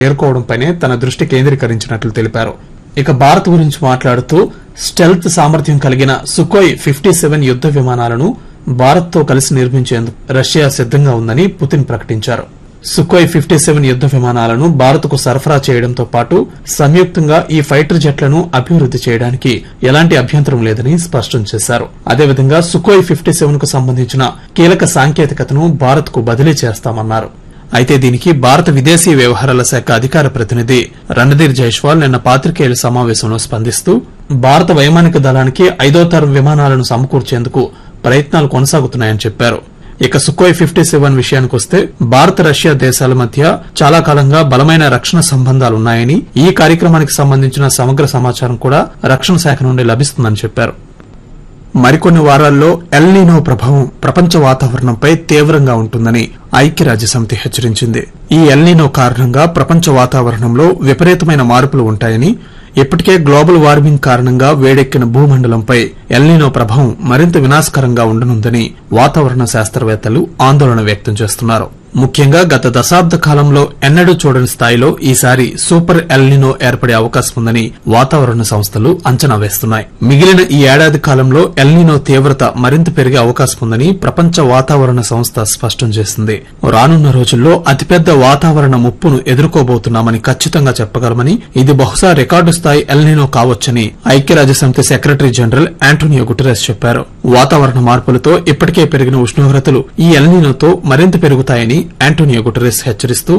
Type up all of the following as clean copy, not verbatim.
చేరుకోవడంపైనే తన దృష్టి కేంద్రీకరించినట్లు తెలిపారు. ఇక భారత్ గురించి మాట్లాడుతూ స్టెల్త్ సామర్థ్యం కలిగిన సుఖోయ్ 57 యుద్ద విమానాలను భారత్ తో కలిసి నిర్మించేందుకు రష్యా సిద్దంగా ఉందని పుతిన్ ప్రకటించారు. సుఖోయ్ 57 యుద్ద విమానాలను భారత్ కు సరఫరా చేయడంతో పాటు సంయుక్తంగా ఈ ఫైటర్ జెట్లను అభివృద్ది చేయడానికి ఎలాంటి అభ్యంతరం లేదని స్పష్టం చేశారు. అదేవిధంగా సుఖోయ్ 57 కు సంబంధించిన కీలక సాంకేతికతను భారత్ కు బదిలీ చేస్తామన్నారు. అయితే దీనికి భారత విదేశీ వ్యవహారాల శాఖ అధికార ప్రతినిధి రణధీర్ జైస్వాల్ నిన్న పాత్రికేయుల సమావేశంలో స్పందిస్తూ భారత వైమానిక దళానికి 5వ తరం విమానాలను సమకూర్చేందుకు ప్రయత్నాలు కొనసాగుతున్నాయని చెప్పారు. ఇక సుఖోయ్ 57 విషయానికొస్తే భారత రష్యా దేశాల మధ్య చాలా కాలంగా బలమైన రక్షణ సంబంధాలున్నాయని, ఈ కార్యక్రమానికి సంబంధించిన సమగ్ర సమాచారం కూడా రక్షణ శాఖ నుండి లభిస్తుందని చెప్పారు. మరికొన్ని వారాల్లో ఎల్ నీనో ప్రభావం ప్రపంచ వాతావరణంపై తీవ్రంగా ఉంటుందని ఐక్యరాజ్యసమితి హెచ్చరించింది. ఈ ఎల్ నీనో కారణంగా ప్రపంచ వాతావరణంలో విపరీతమైన మార్పులు ఉంటాయని, ఇప్పటికే గ్లోబల్ వార్మింగ్ కారణంగా వేడెక్కిన భూమండలంపై ఎల్ నీనో ప్రభావం మరింత వినాశకరంగా ఉండనుందని వాతావరణ శాస్త్రవేత్తలు ఆందోళన వ్యక్తం చేస్తున్నారు. ముఖ్యంగా గత దశాబ్ద కాలంలో ఎన్నడూ చూడని స్థాయిలో ఈసారి సూపర్ ఎల్ నీనో ఏర్పడే అవకాశం ఉందని వాతావరణ సంస్థలు అంచనా వేస్తున్నాయి. మిగిలిన ఈ ఏడాది కాలంలో ఎల్ నీనో తీవ్రత మరింత పెరిగే అవకాశం ఉందని ప్రపంచ వాతావరణ సంస్థ స్పష్టం చేసింది. రానున్న రోజుల్లో అతిపెద్ద వాతావరణ ముప్పును ఎదుర్కోబోతున్నామని ఖచ్చితంగా చెప్పగలమని, ఇది బహుశా రికార్డు స్థాయి ఎల్ నీనో కావచ్చని ఐక్యరాజ్యసమితి సెక్రటరీ జనరల్ ఆంటోనియో గుటెరస్ చెప్పారు. వాతావరణ మార్పులతో ఇప్పటికే పెరిగిన ఉష్ణోగ్రతలు ఈ ఎల్ నీనోతో మరింత పెరుగుతాయని ఆంటోనియో గుటెరస్ హెచ్చరిస్తూ,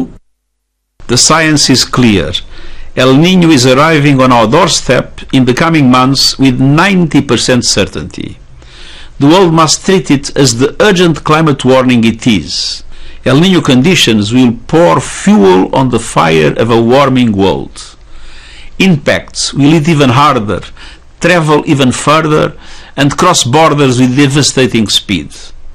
The science is clear. El Niño is arriving on our doorstep in the coming months with 90% certainty. The world must treat it as the urgent climate warning it is. El Niño conditions will pour fuel on the fire of a warming world. Impacts will hit even harder, travel even further, and cross borders with devastating speed.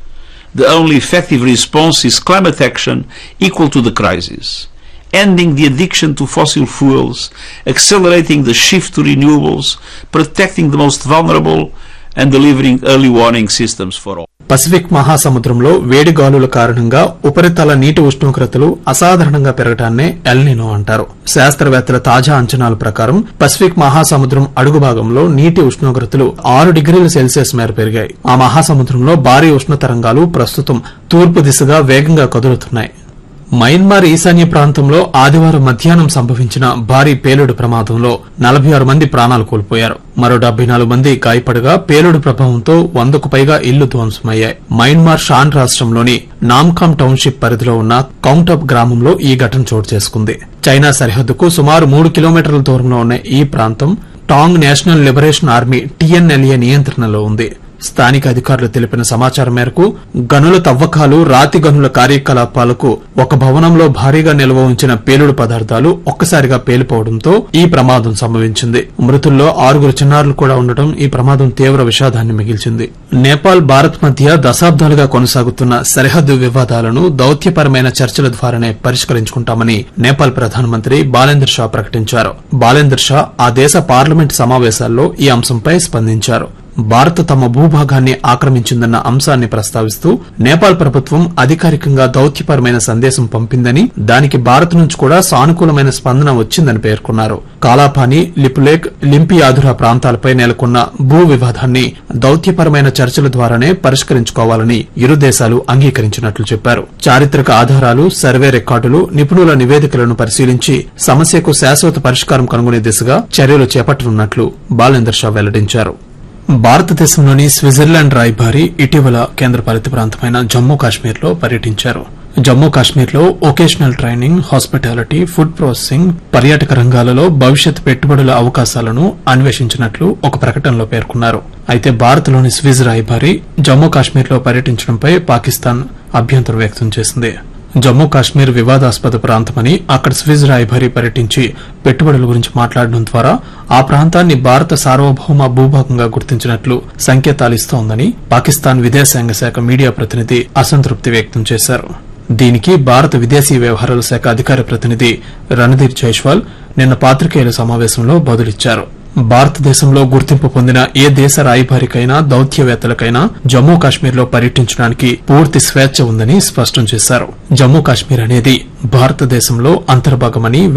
The only effective response is climate action equal to the crisis, ending the addiction to fossil fuels, accelerating the shift to renewables, protecting the most vulnerable, and delivering early warning systems for all. Pacific మహాసముద్రంలో వేడిగాలుల కారణంగా ఉపరితల నీటి ఉష్ణోగ్రతలు అసాధారణంగా పెరగటాన్నే L నీనో అంటారు. శాస్త్రవేత్తల తాజా అంచనాల ప్రకారం పసిఫిక్ మహాసముద్రం అడుగు భాగంలో నీటి ఉష్ణోగ్రతలు 6 డిగ్రీల సెల్సియస్ మేర పెరిగాయి. ఆ మహాసముద్రంలో భారీ ఉష్ణ తరంగాలు ప్రస్తుతం తూర్పు దిశగా వేగంగా కదులుతున్నాయి. మయన్మార్ ఈశాన్య ప్రాంతంలో ఆదివారం మధ్యాహ్నం సంభవించిన భారీ పేలుడు ప్రమాదంలో 46 మంది ప్రాణాలు కోల్పోయారు. మరో 74 మంది గాయపడగా పేలుడు ప్రభావంతో 100కు పైగా ఇళ్లు ధ్వంసమయ్యాయి. మయన్మార్ షాన్ రాష్ట్రంలోని నామ్కామ్ టౌన్షిప్ పరిధిలో ఉన్న కౌంటప్ గ్రామంలో ఈ ఘటన చోటు చేసుకుంది. చైనా సరిహద్దుకు సుమారు 3 కిలోమీటర్ల దూరంలో ఉన్న ఈ ప్రాంతం Tang national liberation army TNLA నియంత్రణలో ఉంది. స్థానిక అధికారులు తెలిపిన సమాచారం మేరకు గనుల తవ్వకాలు, రాతి గనుల కార్యకలాపాలకు ఒక భవనంలో భారీగా నిల్వ ఉంచిన పేలుడు పదార్థాలు ఒక్కసారిగా పేలిపోవడంతో ఈ ప్రమాదం సంభవించింది. మృతుల్లో 6 చిన్నారులు కూడా ఉండటం ఈ ప్రమాదం తీవ్ర విషాదాన్ని మిగిల్చింది. నేపాల్, భారత్ మధ్య దశాబ్దాలుగా కొనసాగుతున్న సరిహద్దు వివాదాలను దౌత్యపరమైన చర్చల ద్వారానే పరిష్కరించుకుంటామని నేపాల్ ప్రధానమంత్రి బాలేందర్ షా ప్రకటించారు. బాలేందర్ షా ఆ దేశ పార్లమెంట్ సమావేశాల్లో ఈ అంశంపై స్పందించారు. భారత్ తమ భూభాగాన్ని ఆక్రమించిందన్న అంశాన్ని ప్రస్తావిస్తూ నేపాల్ ప్రభుత్వం అధికారికంగా దౌత్యపరమైన సందేశం పంపిందని, దానికి భారత్ నుంచి కూడా సానుకూలమైన స్పందన వచ్చిందని పేర్కొన్నారు. కాలాపాని, లిపులేక్, లింపియాధురా ప్రాంతాలపై నెలకొన్న భూ వివాదాన్ని దౌత్యపరమైన చర్చల ద్వారానే పరిష్కరించుకోవాలని ఇరు దేశాలు అంగీకరించినట్లు చెప్పారు. చారిత్రక ఆధారాలు, సర్వే రికార్డులు, నిపుణుల నివేదికలను పరిశీలించి సమస్యకు శాశ్వత పరిష్కారం కనుగొనే దిశగా చర్యలు చేపట్టనున్నట్లు బాలేందర్ షా వెల్లడించారు. భారతదేశంలోని స్విట్జర్లాండ్ రాయబారి ఇటీవల కేంద్రపాలిత ప్రాంతమైన జమ్మూ కాశ్మీర్లో పర్యటించారు. జమ్మూ కాశ్మీర్లో vocational training, hospitality, food processing, పర్యాటక రంగాలలో భవిష్యత్ పెట్టుబడుల అవకాశాలను అన్వేషించినట్లు ఒక ప్రకటనలో పేర్కొన్నారు. అయితే భారత్లోని స్విజ్ రాయబారి జమ్మూ కాశ్మీర్లో పర్యటించడంపై పాకిస్తాన్ అభ్యంతరం వ్యక్తం చేసింది. జమ్మూ కాశ్మీర్ వివాదాస్పద ప్రాంతమని, అక్కడ స్విజ్ రాయబారి పర్యటించి పెట్టుబడుల గురించి మాట్లాడడం ద్వారా ఆ ప్రాంతాన్ని భారత సార్వభౌమ భూభాగంగా గుర్తించినట్లు సంకేతాలిస్తోందని పాకిస్తాన్ విదేశాంగ శాఖ మీడియా ప్రతినిధి అసంతృప్తి వ్యక్తం చేశారు. దీనికి భారత విదేశీ వ్యవహారాల శాఖ అధికార ప్రతినిధి రణధీర్ జైస్వాల్ నిన్న పాత్రికేయుల సమావేశంలో బదులిచ్చారు. భారతదేశంలో గుర్తింపు పొందిన ఏ దేశ రాయబారికైనా, దౌత్యవేత్తలకైనా జమ్మూ కాశ్మీర్లో పర్యటించడానికి పూర్తి స్వేచ్ఛ ఉందని స్పష్టం చేశారు. జమ్మూ కాశ్మీర్ అనేది భారతదేశంలో అంతర్భాగమని,